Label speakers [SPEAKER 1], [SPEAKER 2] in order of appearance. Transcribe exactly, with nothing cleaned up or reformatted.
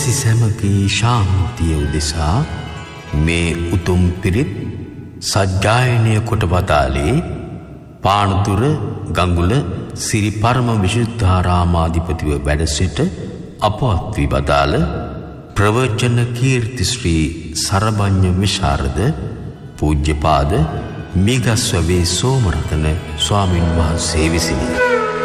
[SPEAKER 1] සිසමගේ ශාන්තිය උදෙසා මේ උතුම් පිරිත් සජ්ජායනය කොට වදාළේ පානදුර ගඟුල සිරි පරම විශුද්ධාරාමාධිපතිව වැඩ සිට අපවත් වී වදාළ ප්‍රවචන කීර්ති ශ්‍රී සරභඤ්ඤ විශාරද පූජ්‍යපාද මිගස්වවේ සෝමරතන ස්වාමින් වහන්සේ විසිනි.